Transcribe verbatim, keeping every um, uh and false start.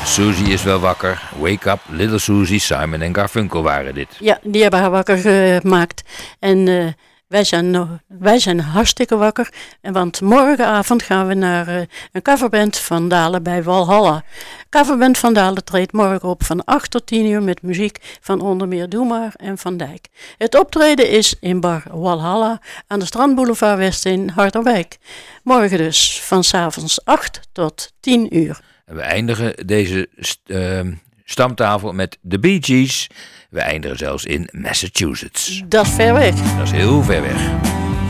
Susie is wel wakker. Wake up, little Susie, Simon en Garfunkel waren dit. Ja, die hebben haar wakker gemaakt. En uh, wij, zijn, uh, wij zijn hartstikke wakker. En want morgenavond gaan we naar uh, een coverband van Dalen bij Walhalla. Coverband van Dalen treedt morgen op van acht tot tien uur met muziek van onder meer Doe Maar en Van Dijk. Het optreden is in bar Walhalla aan de Strandboulevard West in Harderwijk. Morgen dus van 's avonds acht tot tien uur. We eindigen deze st- uh, stamtafel met de Bee Gees. We eindigen zelfs in Massachusetts. Dat is ver weg. Dat is heel ver weg.